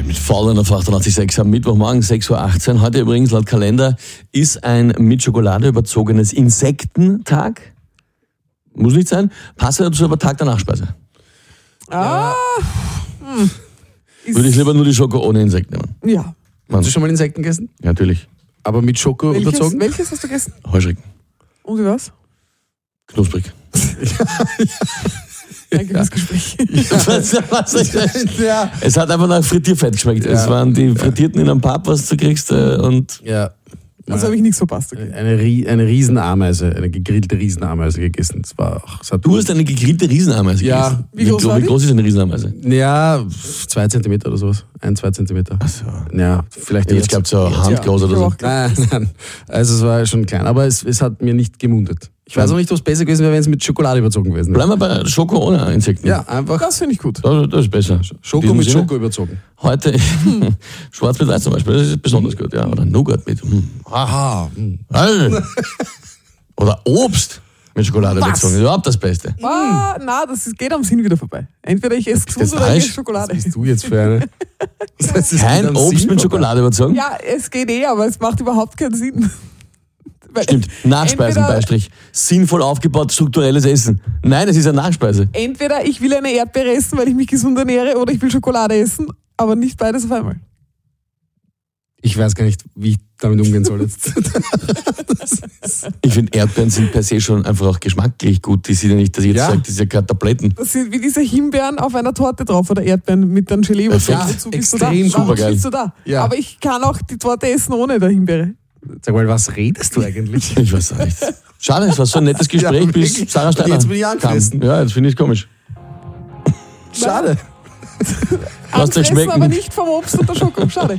Mit Fallen auf 88.6 am Mittwochmorgen, 6.18 Uhr. Heute übrigens laut Kalender ist ein mit Schokolade überzogenes Insektentag. Muss nicht sein. Passt dazu aber Tag der Nachspeise. Würde ich lieber nur die Schoko ohne Insekten nehmen. Ja. Hast du schon mal Insekten gegessen? Ja, natürlich. Aber mit Schoko überzogen? Welches hast du gegessen? Heuschrecken. Und wie war's? Knusprig. Danke fürs Gespräch. Ja. Es hat einfach nach Frittierfett geschmeckt. Ja. Es waren die Frittierten in einem Pub, was du kriegst. Und Ja. Also habe ich nichts verpasst. Okay. Eine Riesenameise, eine gegrillte Riesenameise gegessen. du hast eine gegrillte Riesenameise Ja. gegessen. Wie groß ist eine Riesenameise? Ja, 2 Zentimeter oder sowas. 1-2 Zentimeter. Ach so. Ja, vielleicht Ich glaube so handgroß oder so. Nein. Also es war schon klein, aber es hat mir nicht gemundet. Ich weiß auch nicht, ob es besser gewesen wäre, wenn es mit Schokolade überzogen gewesen wäre. Bleiben wir bei Schoko ohne Insekten. Ja, einfach Das finde ich gut. Das ist besser. Schoko In diesem mit Sinne, Schoko überzogen. Heute Schwarz mit Weiß zum Beispiel, das ist besonders gut. Ja. Oder Nougat mit. Aha. Oder Obst mit Schokolade Was? überzogen. Überhaupt das Beste. Das geht am Sinn wieder vorbei. Entweder ich esse gesund das oder ich falsch? esse Schokolade. Was bist du jetzt für eine? Das heißt, es geht Kein am Obst Sinn mit vorbei. Schokolade überzogen? Ja, es geht aber es macht überhaupt keinen Sinn. Weil Stimmt. Nachspeisen, entweder- Beistrich. Sinnvoll aufgebaut, strukturelles Essen. Nein, es ist eine Nachspeise. Entweder ich will eine Erdbeere essen, weil ich mich gesund ernähre, oder ich will Schokolade essen, aber nicht beides auf einmal. Ich weiß gar nicht, wie ich damit umgehen soll jetzt. Ich finde, Erdbeeren sind per se schon einfach auch geschmacklich gut. Die sind ja nicht, dass ich jetzt Ja. sage, das sind ja keine Tabletten. Das sind wie diese Himbeeren auf einer Torte drauf oder Erdbeeren mit einem Gelee. Perfekt. Wozu bist du da? Extrem Warum supergeil. bist du da? Ja. Aber ich kann auch die Torte essen ohne der Himbeere. Sag mal, was redest du eigentlich? Ich weiß auch nicht. Schade, es war so ein nettes Gespräch, Ja, bis wirklich. Sarah Steiner Jetzt bin ich angefressen. kam. Ja, jetzt finde ich komisch. Schade. Lass dir Angefressen, schmecken. aber nicht vom Obst und der Schoko. Schade.